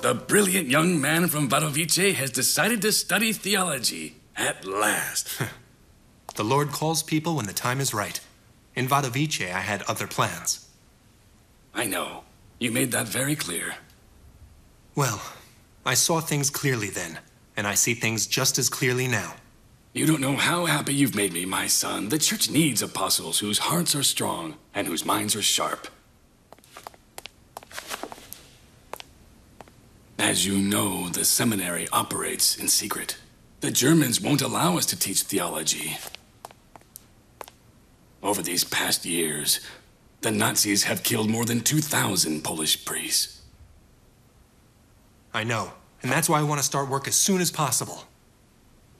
The brilliant young man from Wadowice has decided to study theology. At last. The Lord calls people when the time is right. In Wadowice, I had other plans. I know. You made that very clear. Well, I saw things clearly then, and I see things just as clearly now. You don't know how happy you've made me, my son. The church needs apostles whose hearts are strong and whose minds are sharp. As you know, the seminary operates in secret. The Germans won't allow us to teach theology. Over these past years, the Nazis have killed more than 2,000 Polish priests. I know, and that's why I want to start work as soon as possible.